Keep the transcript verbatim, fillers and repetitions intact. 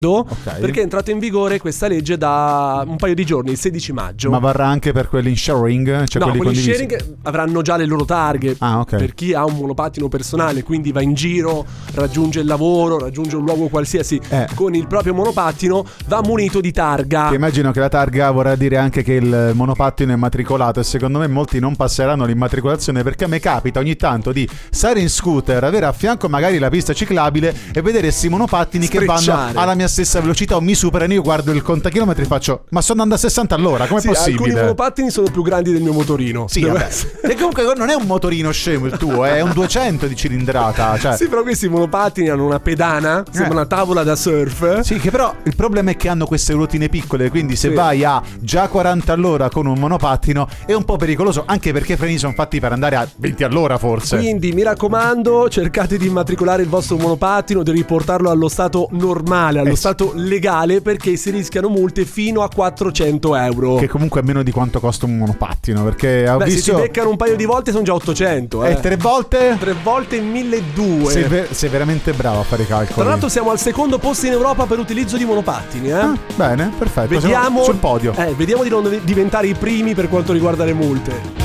Okay. Perché è entrata in vigore questa legge da un paio di giorni, il sedici maggio. Ma varrà anche per quelli in sharing? Cioè no, quelli quelli in condivisi? sharing avranno già le loro targhe. Ah, ok. Per chi ha un monopattino personale, quindi va in giro, raggiunge il lavoro, raggiunge un luogo qualsiasi eh. con il proprio monopattino, va munito di targa. Che immagino che la targa vorrà dire anche che il monopattino è immatricolato, e secondo me molti non passeranno l'immatricolazione, perché a me capita ogni tanto di stare in scooter, avere a fianco magari la pista ciclabile e vedere questi monopattini che vanno alla mia stessa velocità o mi superano. Io guardo il contachilometri e faccio: ma sto andando a sessanta all'ora, com'è sì, possibile? Alcuni monopattini sono più grandi del mio motorino. Sì, vabbè. E comunque non è un motorino scemo il tuo, è un duecento di cilindrata, cioè. Sì, però questi monopattini hanno una pedana, sembra eh. una tavola da surf. Sì, che però il problema è che hanno queste ruotine piccole, quindi se sì. vai a già quaranta all'ora con un monopattino è un po' pericoloso, anche perché i freni sono fatti per andare a venti all'ora forse. Quindi mi raccomando, cercate di immatricolare il vostro monopattino, di riportarlo allo stato normale, allo eh. stato legale, perché si rischiano multe fino a quattrocento euro. Che comunque è meno di quanto costa un monopattino, perché ho Beh, visto... se ti beccano un paio di volte sono già ottocento. Eh, eh tre volte? Tre volte milleduecento. Sei, ver- sei veramente bravo a fare i calcoli. Tra l'altro siamo al secondo posto in Europa per utilizzo di monopattini, eh? Ah, bene, perfetto. Vediamo sul podio. Eh, vediamo di non diventare i primi per quanto riguarda le multe.